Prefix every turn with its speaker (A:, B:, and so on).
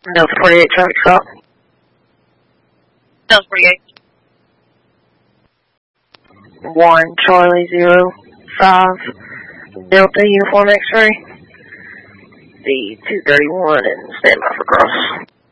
A: Delta 48 traffic stop.
B: Delta 48.
A: 1 Charlie 05 Delta Uniform X-ray. The 231 and stand by for cross.